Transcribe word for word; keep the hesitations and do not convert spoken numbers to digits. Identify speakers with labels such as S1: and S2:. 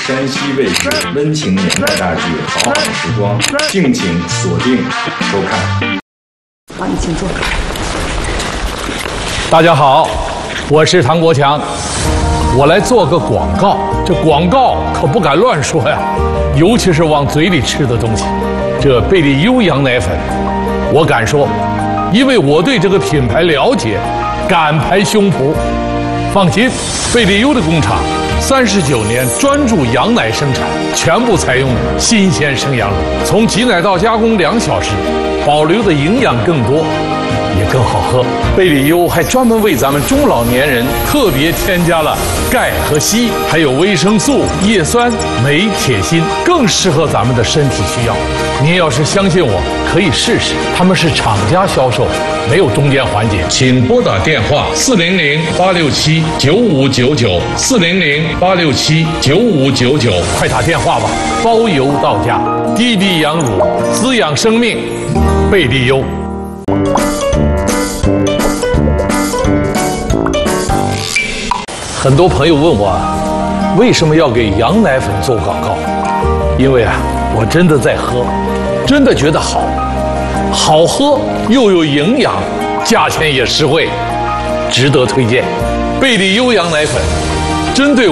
S1: 山西卫视温情年代大剧《好好时光》，敬请锁定收看。
S2: 好，你请坐。
S3: 大家好，我是唐国强，我来做个广告。这广告可不敢乱说呀，尤其是往嘴里吃的东西。这贝利优羊奶粉，我敢说，因为我对这个品牌了解，敢拍胸脯。放心，贝利优的工厂三十九年专注羊奶生产，全部采用新鲜生羊乳，从挤奶到加工两小时，保留的营养更多，也更好喝。贝利优还专门为咱们中老年人特别添加了钙和硒，还有维生素、叶酸、镁、铁、锌，更适合咱们的身体需要。您要是相信我，可以试试。他们是厂家销售，没有中间环节。请拨打电话四零零八六七九五九九四零零八六七九五九九，快打电话吧，包邮到家。滴滴羊乳，滋养生命，贝利优。很多朋友问我，为什么要给羊奶粉做广告？因为啊，我真的在喝，真的觉得好，好喝又有营养，价钱也实惠，值得推荐。贝利优羊奶粉，针对